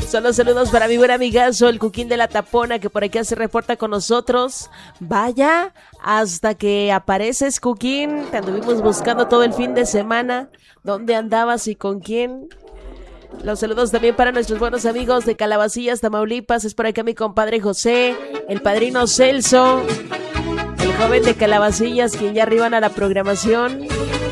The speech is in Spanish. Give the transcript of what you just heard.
Son los saludos para mi buen amigazo, el Cuquín de la Tapona, que por aquí se reporta con nosotros. Vaya, hasta que apareces, Cuquín. Te anduvimos buscando todo el fin de semana. ¿Dónde andabas y con quién? Los saludos también para nuestros buenos amigos de Calabacillas, Tamaulipas. Es por acá mi compadre José, el padrino Celso, el joven de Calabacillas, quien ya arriban a la programación.